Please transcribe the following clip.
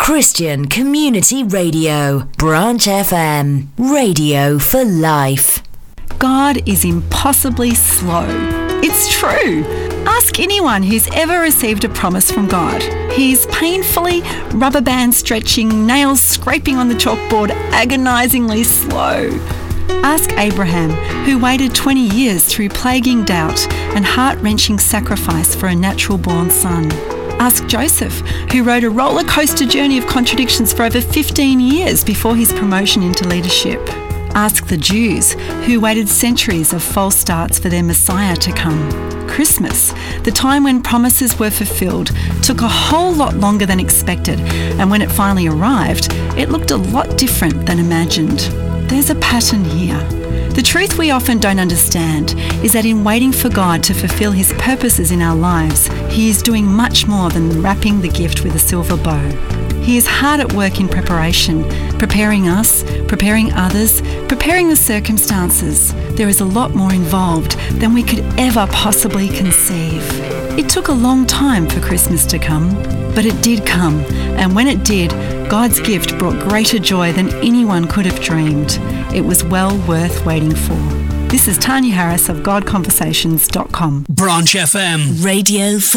Christian Community Radio, Branch FM, radio for life. God is impossibly slow. It's true. Ask anyone who's ever received a promise from God. He's painfully, rubber band stretching, nails scraping on the chalkboard, agonisingly slow. Ask Abraham, who waited 20 years through plaguing doubt and heart-wrenching sacrifice for a natural-born son. Ask Joseph, who rode a roller coaster journey of contradictions for over 15 years before his promotion into leadership. Ask the Jews, who waited centuries of false starts for their Messiah to come. Christmas, the time when promises were fulfilled, took a whole lot longer than expected, and when it finally arrived, it looked a lot different than imagined. There's a pattern here. The truth we often don't understand is that in waiting for God to fulfill his purposes in our lives, he is doing much more than wrapping the gift with a silver bow. He is hard at work in preparation, preparing us, preparing others, preparing the circumstances. There is a lot more involved than we could ever possibly conceive. It took a long time for Christmas to come, but it did come, and when it did, God's gift brought greater joy than anyone could have dreamed. It was well worth waiting for. This is Tanya Harris of GodConversations.com. Branch FM, radio for